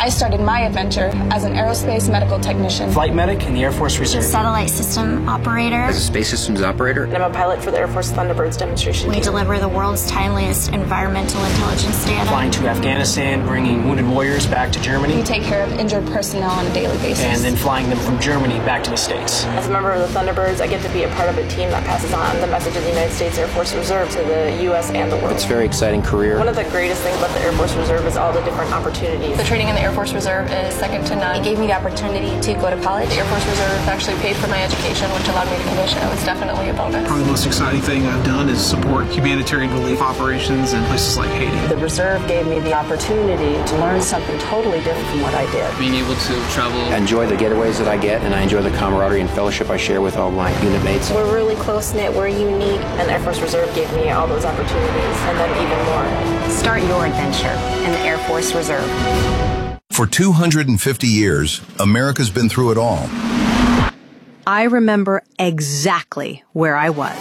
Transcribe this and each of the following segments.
I started my adventure as an aerospace medical technician, flight medic in the Air Force Reserve, satellite system operator, as a space systems operator, and I'm a pilot for the Air Force Thunderbirds demonstration. We deliver the world's timeliest environmental intelligence data. Flying to Afghanistan, bringing wounded warriors back to Germany. We take care of injured personnel on a daily basis. And then flying them from Germany back to the States. As a member of the Thunderbirds, I get to be a part of a team that passes on the message of the United States Air Force Reserve to the U.S. and the world. It's a very exciting career. One of the greatest things about the Air Force Reserve is all the different opportunities. The training in the Air Force Reserve is second to none. It gave me the opportunity to go to college. The Air Force Reserve actually paid for my education, which allowed me to finish. It was definitely a bonus. Probably the most exciting thing I've done is support humanitarian relief operations in places like Haiti. The Reserve gave me the opportunity to learn something totally different from what I did. Being able to travel. I enjoy the getaways that I get, and I enjoy the camaraderie and fellowship I share with all my unit mates. We're really close-knit, we're unique, and the Air Force Reserve gave me all those opportunities, and then even more. Start your adventure in the Air Force Reserve. For 250 years, America's been through it all. I remember exactly where I was.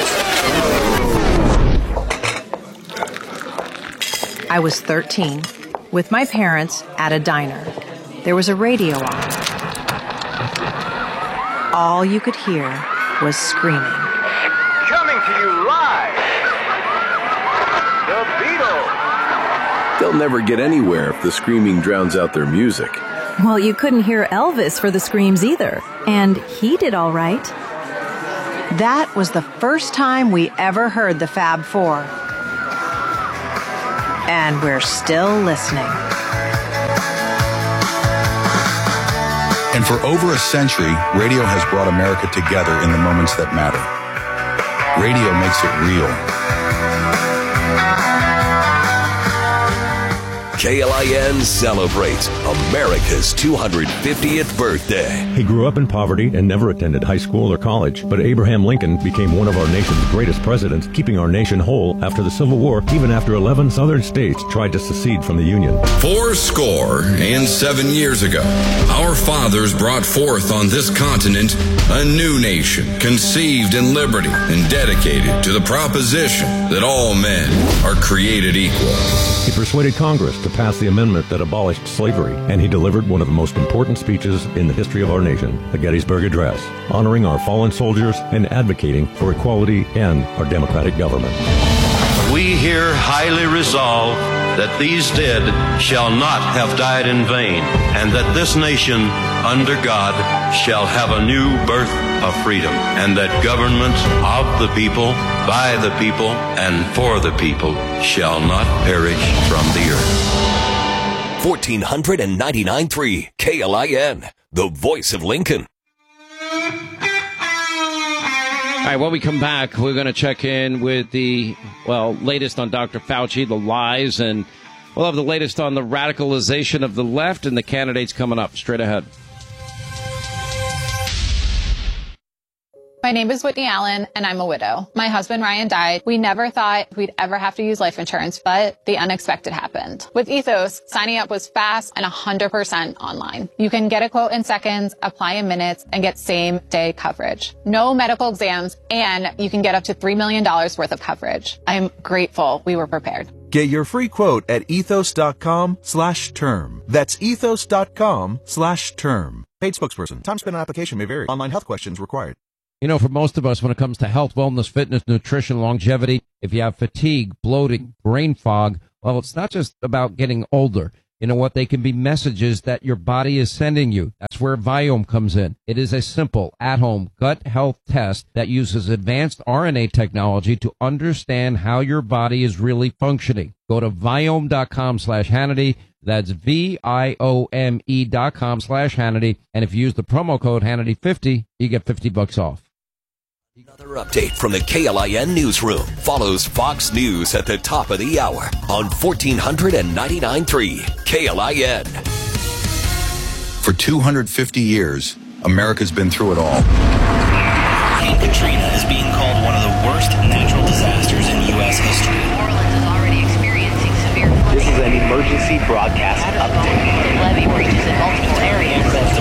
I was 13, with my parents at a diner. There was a radio on. All you could hear was screaming. Coming to you live, the Beatles. They'll never get anywhere if the screaming drowns out their music. Well, you couldn't hear Elvis for the screams either, and he did all right. That was the first time we ever heard the Fab Four. And we're still listening. And for over a century, radio has brought America together in the moments that matter. Radio makes it real. KLIN celebrates America's 250th birthday. He grew up in poverty and never attended high school or college, but Abraham Lincoln became one of our nation's greatest presidents, keeping our nation whole after the Civil War, even after 11 southern states tried to secede from the Union. 7 years ago, our fathers brought forth on this continent a new nation, conceived in liberty and dedicated to the proposition that all men are created equal. He persuaded Congress to pass the amendment that abolished slavery, and he delivered one of the most important speeches in the history of our nation, the Gettysburg Address, honoring our fallen soldiers and advocating for equality and our democratic government. We here highly resolve that these dead shall not have died in vain, and that this nation, under God, shall have a new birth of freedom, and that government of the people, by the people, and for the people shall not perish from the earth. 1499.3 KLIN, the voice of Lincoln. All right, when we come back, we're going to check in with the, latest on Dr. Fauci, the lies, and we'll have the latest on the radicalization of the left and the candidates coming up straight ahead. My name is Whitney Allen, and I'm a widow. My husband, Ryan, died. We never thought we'd ever have to use life insurance, but the unexpected happened. With Ethos, signing up was fast and 100% online. You can get a quote in seconds, apply in minutes, and get same-day coverage. No medical exams, and you can get up to $3 million worth of coverage. I'm grateful we were prepared. Get your free quote at ethos.com/term. That's ethos.com/term. Paid spokesperson. Time spent on application may vary. Online health questions required. You know, for most of us, when it comes to health, wellness, fitness, nutrition, longevity, if you have fatigue, bloating, brain fog, well, it's not just about getting older. You know what? They can be messages that your body is sending you. That's where Viome comes in. It is a simple, at-home gut health test that uses advanced RNA technology to understand how your body is really functioning. Go to Viome.com/Hannity. That's VIOME.com/Hannity. And if you use the promo code Hannity50, you get $50 off. Another update from the KLIN newsroom follows Fox News at the top of the hour on 1499.3 KLIN. For 250 years, America's been through it all. Hurricane Katrina is being called one of the worst natural disasters in U.S. history. New Orleans is already experiencing severe flooding. This is an emergency broadcast update. Levee breaches in multiple areas.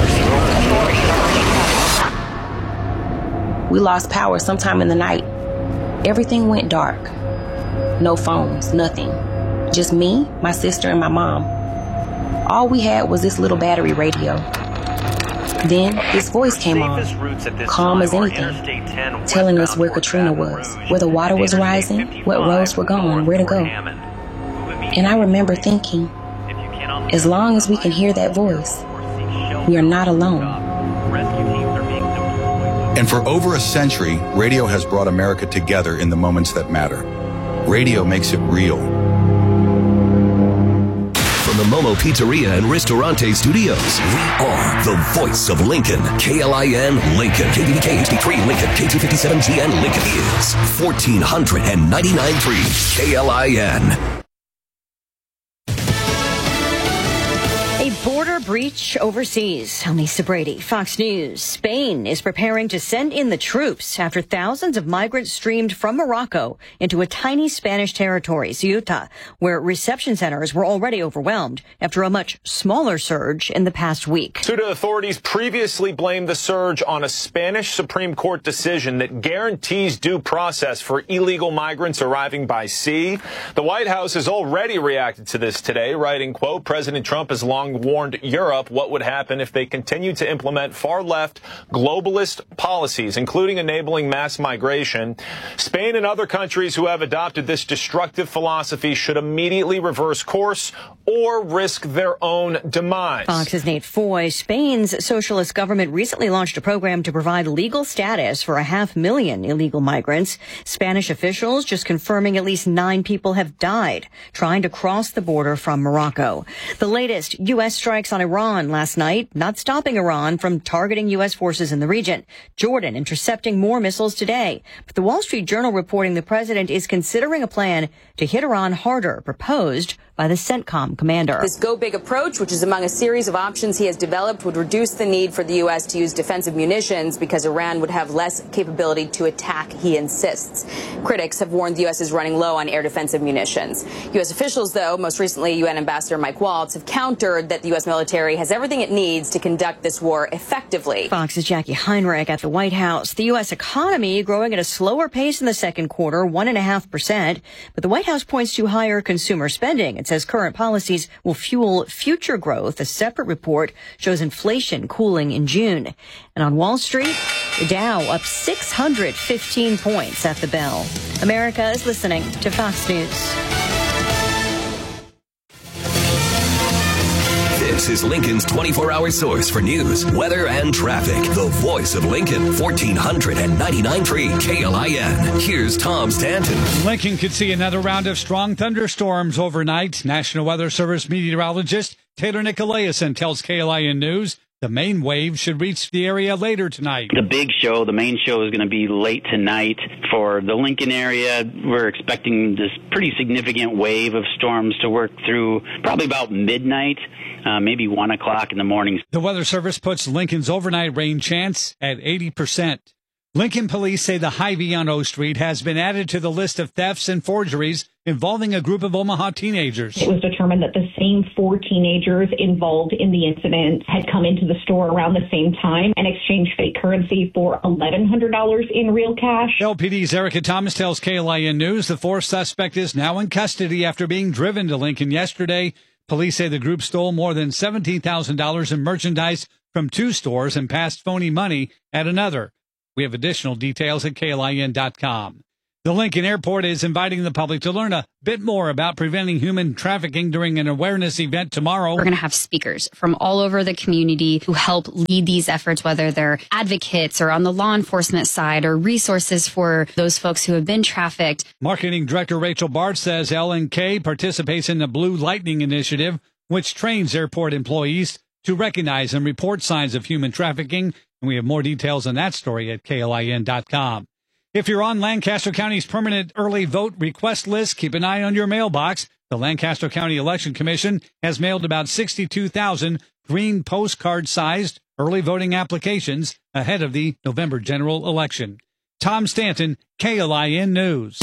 We lost power sometime in the night. Everything went dark. No phones, nothing. Just me, my sister, and my mom. All we had was this little battery radio. Then this voice came on, calm as anything, telling us where Katrina was, where the water was rising, what roads were gone, where to go. And I remember thinking, as long as we can hear that voice, we are not alone. And for over a century, radio has brought America together in the moments that matter. Radio makes it real. From the Momo Pizzeria and Ristorante Studios, we are the voice of Lincoln. KLIN Lincoln. KBBK HD3 Lincoln. K257GN Lincoln is 1499.3 KLIN. A border breach overseas. I'm Lisa Brady, Fox News. Spain is preparing to send in the troops after thousands of migrants streamed from Morocco into a tiny Spanish territory, Ceuta, where reception centers were already overwhelmed after a much smaller surge in the past week. Ceuta authorities previously blamed the surge on a Spanish Supreme Court decision that guarantees due process for illegal migrants arriving by sea. The White House has already reacted to this today, writing, quote, President Trump has long warned Europe what would happen if they continued to implement far-left globalist policies, including enabling mass migration. Spain and other countries who have adopted this destructive philosophy should immediately reverse course or risk their own demise. Fox's Nate Foy. Spain's socialist government recently launched a program to provide legal status for 500,000 illegal migrants. Spanish officials just confirming at least 9 people have died trying to cross the border from Morocco. The latest U.S. strikes on Iran last night, not stopping Iran from targeting U.S. forces in the region. Jordan intercepting more missiles today. But the Wall Street Journal reporting the president is considering a plan to hit Iran harder, proposed by the CENTCOM commander. This go big approach, which is among a series of options he has developed, would reduce the need for the U.S. to use defensive munitions because Iran would have less capability to attack, he insists. Critics have warned the U.S. is running low on air defensive munitions. U.S. officials, though, most recently UN Ambassador Mike Waltz, have countered that the U.S. military has everything it needs to conduct this war effectively. Fox's Jackie Heinrich at the White House. The U.S. economy growing at a slower pace in the second quarter, 1.5%. But the White House points to higher consumer spending. It says current policies will fuel future growth. A separate report shows inflation cooling in June. And on Wall Street, the Dow up 615 points at the bell. America is listening to Fox News. This is Lincoln's 24-hour source for news, weather, and traffic. The voice of Lincoln, 1499.3 KLIN. Here's Tom Stanton. Lincoln could see another round of strong thunderstorms overnight. National Weather Service meteorologist Taylor Nicolaisen tells KLIN News the main wave should reach the area later tonight. The big show, the main show, is going to be late tonight. For the Lincoln area, we're expecting this pretty significant wave of storms to work through probably about midnight, maybe 1 o'clock in the morning. The Weather Service puts Lincoln's overnight rain chance at 80%. Lincoln police say the Hy-Vee on O Street has been added to the list of thefts and forgeries involving a group of Omaha teenagers. It was determined that the same 4 teenagers involved in the incident had come into the store around the same time and exchanged fake currency for $1,100 in real cash. LPD's Erica Thomas tells KLIN News the 4th suspect is now in custody after being driven to Lincoln yesterday. Police say the group stole more than $17,000 in merchandise from 2 stores and passed phony money at another. We have additional details at KLIN.com. The Lincoln Airport is inviting the public to learn a bit more about preventing human trafficking during an awareness event tomorrow. We're going to have speakers from all over the community who help lead these efforts, whether they're advocates or on the law enforcement side or resources for those folks who have been trafficked. Marketing Director Rachel Bart says L&K participates in the Blue Lightning Initiative, which trains airport employees to recognize and report signs of human trafficking. And we have more details on that story at KLIN.com. If you're on Lancaster County's permanent early vote request list, keep an eye on your mailbox. The Lancaster County Election Commission has mailed about 62,000 green postcard-sized early voting applications ahead of the November general election. Tom Stanton, KLIN News.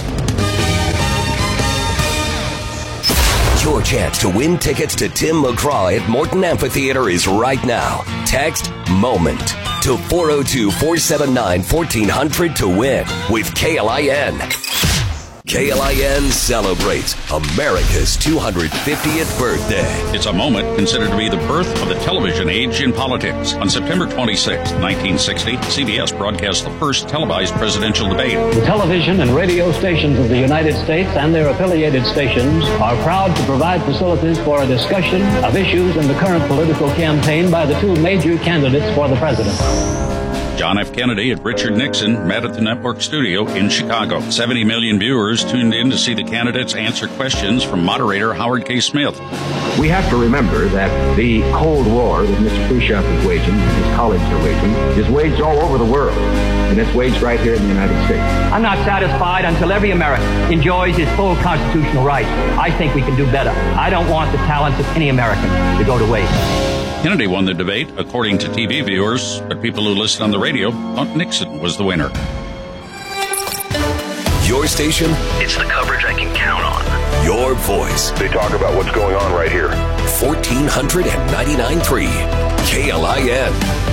Your chance to win tickets to Tim McGraw at Morton Amphitheater is right now. Text MOMENT to 402-479-1400 to win with KLIN. KLIN celebrates America's 250th birthday. It's a moment considered to be the birth of the television age in politics. On September 26, 1960, CBS broadcast the first televised presidential debate. The television and radio stations of the United States and their affiliated stations are proud to provide facilities for a discussion of issues in the current political campaign by the two major candidates for the presidency. John F. Kennedy and Richard Nixon met at the network studio in Chicago. 70 million viewers tuned in to see the candidates answer questions from moderator Howard K. Smith. We have to remember that the Cold War that Mr. Khrushchev is waging, his colleagues are waging, is waged all over the world, and it's waged right here in the United States. I'm not satisfied until every American enjoys his full constitutional rights. I think we can do better. I don't want the talents of any American to go to waste. Kennedy won the debate, according to TV viewers, but people who listened on the radio thought Nixon was the winner. Your station? It's the coverage I can count on. Your voice. They talk about what's going on right here. 1499.3 KLIN.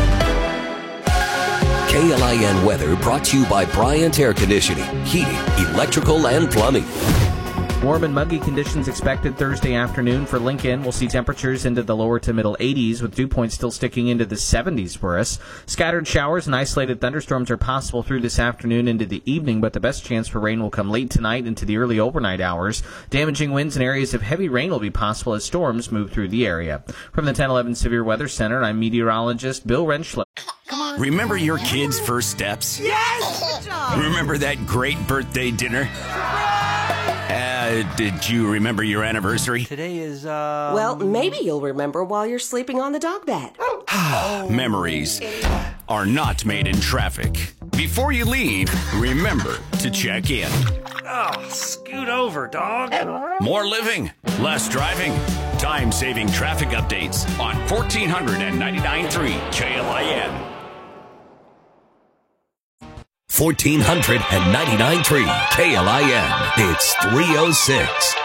KLIN weather brought to you by Bryant Air Conditioning, Heating, Electrical, and Plumbing. Warm and muggy conditions expected Thursday afternoon for Lincoln. We'll see temperatures into the lower to middle 80s, with dew points still sticking into the 70s for us. Scattered showers and isolated thunderstorms are possible through this afternoon into the evening, but the best chance for rain will come late tonight into the early overnight hours. Damaging winds and areas of heavy rain will be possible as storms move through the area. From the 1011 Severe Weather Center, I'm meteorologist Bill Rentschler. Remember your kids' first steps? Yes! Remember that great birthday dinner? Did you remember your anniversary? Today is, Well, maybe you'll remember while you're sleeping on the dog bed. Memories are not made in traffic. Before you leave, remember to check in. Oh, scoot over, dog. More living, less driving. Time-saving traffic updates on 1499.3 KLIN. 1499.3 KLIN. It's 3:06.